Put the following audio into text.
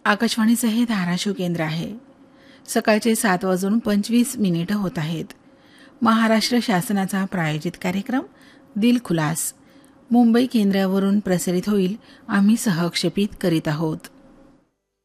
आकाशवाणीचं हे धाराशिव केंद्र आहे. सकाळचे 7:25 होत आहेत. महाराष्ट्र शासनाचा प्रायोजित कार्यक्रम दिलखुलास मुंबई केंद्रावरून प्रसारित होईल. आम्ही सहक्षेपित करीत आहोत.